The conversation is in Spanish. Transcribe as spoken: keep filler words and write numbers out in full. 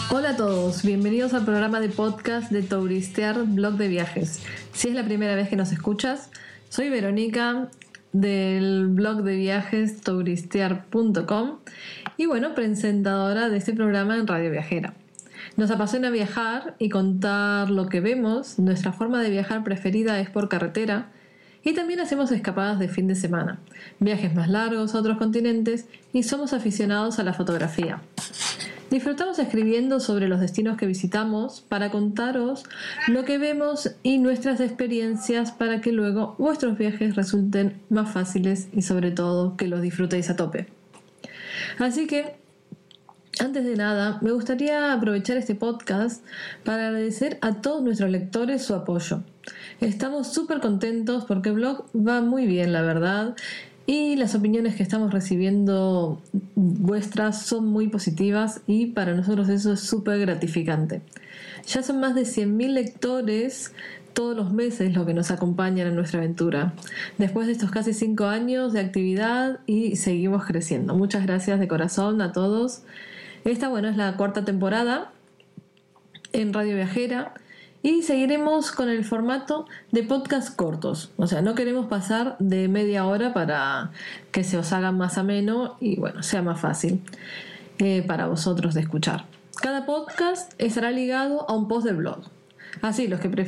Hola a todos, bienvenidos al programa de podcast de Touristear, blog de viajes. Si es la primera vez que nos escuchas, soy Verónica del blog de viajes touristear punto com y bueno, presentadora de este programa en Radio Viajera. Nos apasiona viajar y contar lo que vemos. Nuestra forma de viajar preferida es por carretera y también hacemos escapadas de fin de semana, viajes más largos a otros continentes y somos aficionados a la fotografía. Disfrutamos escribiendo sobre los destinos que visitamos para contaros lo que vemos y nuestras experiencias para que luego vuestros viajes resulten más fáciles y sobre todo que los disfrutéis a tope. Así que, antes de nada, me gustaría aprovechar este podcast para agradecer a todos nuestros lectores su apoyo. Estamos súper contentos porque el blog va muy bien, la verdad. Y las opiniones que estamos recibiendo vuestras son muy positivas y para nosotros eso es súper gratificante. Ya son más de cien mil lectores todos los meses los que nos acompañan en nuestra aventura. Después de estos casi cinco años de actividad y seguimos creciendo. Muchas gracias de corazón a todos. Esta, bueno, es la cuarta temporada en Radio Viajera. Y seguiremos con el formato de podcast cortos. O sea, no queremos pasar de media hora para que se os haga más ameno y bueno, sea más fácil eh, para vosotros de escuchar. Cada podcast estará ligado a un post del blog. Así, los que prefieran